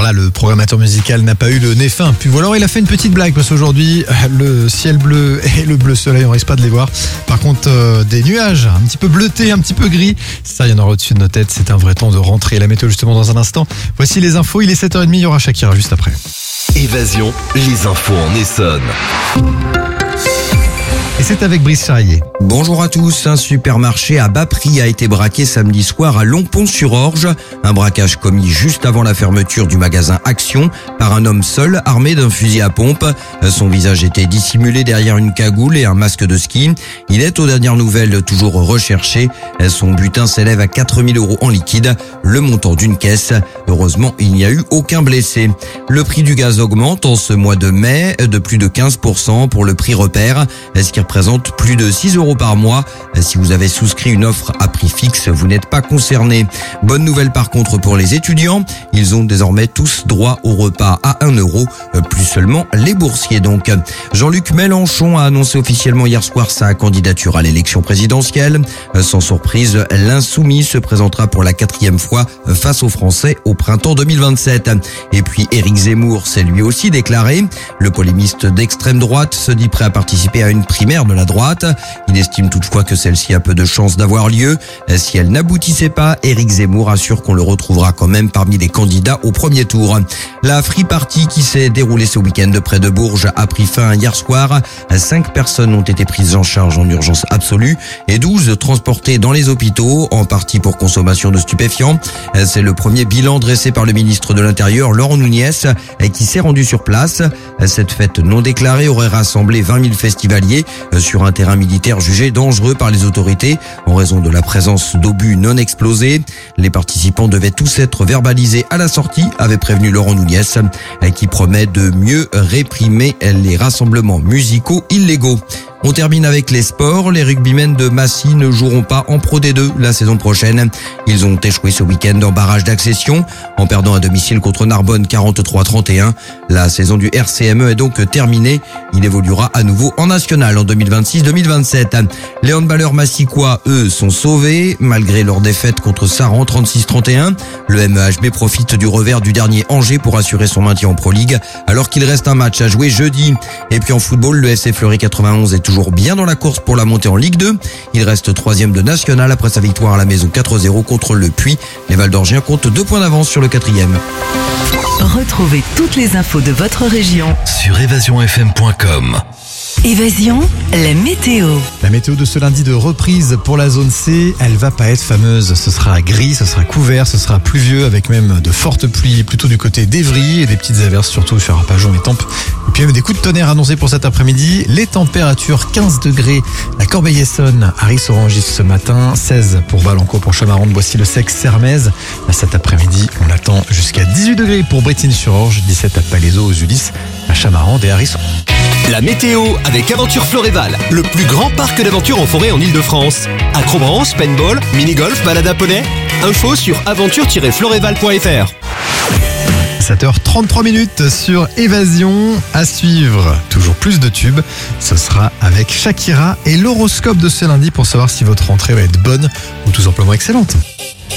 là, le programmateur musical n'a pas eu le nez fin. Puis voilà, il a fait une petite blague parce qu'aujourd'hui, le ciel bleu et le bleu soleil, on risque pas de les voir. Par contre, des nuages un petit peu bleutés, un petit peu gris. Ça, il y en aura au-dessus de nos têtes. C'est un vrai temps de rentrer. La météo justement dans un instant. Voici les infos. Il est 7h30. Il y aura Shakira juste après. Évasion, les infos en Essonne. Et c'est avec Brice Charrier. Bonjour à tous. Un supermarché à bas prix a été braqué samedi soir à Longpont-sur-Orge. Un braquage commis juste avant la fermeture du magasin Action par un homme seul armé d'un fusil à pompe. Son visage était dissimulé derrière une cagoule et un masque de ski. Il est aux dernières nouvelles toujours recherché. Son butin s'élève à 4 000 € en liquide, le montant d'une caisse. Heureusement, il n'y a eu aucun blessé. Le prix du gaz augmente en ce mois de mai de plus de 15% pour le prix repère, ce qui représente plus de 6 € par mois. Si vous avez souscrit une offre à prix fixe, vous n'êtes pas concerné. Bonne nouvelle par contre pour les étudiants. Ils ont désormais tous droit au repas à 1 €, plus seulement les boursiers donc. Jean-Luc Mélenchon a annoncé officiellement hier soir sa candidature à l'élection présidentielle. Sans surprise, l'insoumis se présentera pour la 4e fois face aux Français au printemps 2027. Et puis Éric Zemmour s'est lui aussi déclaré. Le polémiste d'extrême droite se dit prêt à participer à une primaire de la droite. Il estime toutefois que celle-ci a peu de chances d'avoir lieu. Si elle n'aboutissait pas, Éric Zemmour assure qu'on le retrouvera quand même parmi les candidats au premier tour. La Free Party qui s'est déroulée ce week-end près de Bourges a pris fin hier soir. 5 personnes ont été prises en charge en urgence absolue et 12 transportées dans les hôpitaux, en partie pour consommation de stupéfiants. C'est le premier bilan dressé par le ministre de l'Intérieur, Laurent Nunez, qui s'est rendu sur place. Cette fête non déclarée aurait rassemblé 20 000 festivaliers sur un terrain militaire jugé dangereux par les autorités en raison de la présence d'obus non explosés. Les participants devaient tous être verbalisés à la sortie, avait prévenu Laurent Nunez, qui promet de mieux réprimer les rassemblements musicaux illégaux. On termine avec les sports. Les rugbymen de Massy ne joueront pas en Pro D2 la saison prochaine. Ils ont échoué ce week-end en barrage d'accession en perdant à domicile contre Narbonne 43-31. La saison du RCME est donc terminée. Il évoluera à nouveau en national en 2026-2027. Les handballeurs massicois, eux, sont sauvés malgré leur défaite contre Saran 36-31. Le MEHB profite du revers du dernier Angers pour assurer son maintien en Pro League alors qu'il reste un match à jouer jeudi. Et puis en football, le FC Fleury 91 est toujours bien dans la course pour la montée en Ligue 2. Il reste 3e de national après sa victoire à la maison 4-0 contre le Puy. Les Val-d'Orgiens comptent 2 points d'avance sur le 4e. Retrouvez toutes les infos de votre région Sur évasionfm.com. Évasion, la météo. La météo de ce lundi de reprise pour la zone C, elle va pas être fameuse. Ce sera gris, ce sera couvert, ce sera pluvieux avec même de fortes pluies plutôt du côté d'Evry et des petites averses surtout sur Arpajon et Tampes. Et puis même des coups de tonnerre annoncés pour cet après-midi. Les températures 15 degrés. La Corbeil-Essonnes, Aris-Orangis ce matin, 16 pour Valencourt, pour Chamarandes, Boissy-le-Sec, Sermaises. Cet après-midi, on attend jusqu'à 18 degrés pour Brétigny-sur-Orge, 17 à Palaiseau, aux Ulysses, à Chamarandes et à Risson. La météo avec Aventure Floréval, le plus grand parc d'aventure en forêt en Ile-de-France. Acrobranche, paintball, mini-golf, balade à poney. Info sur aventure-floréval.fr. 7h33 sur Évasion. À suivre, toujours plus de tubes. Ce sera avec Shakira et l'horoscope de ce lundi pour savoir si votre rentrée va être bonne ou tout simplement excellente.